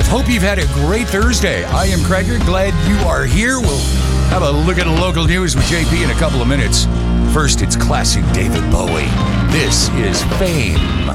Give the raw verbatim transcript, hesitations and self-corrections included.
F. Hope you've had a great Thursday. I am Kreger. Glad you are here. We'll have a look at the local news with J P in a couple of minutes. First, it's classic David Bowie. This is Fame.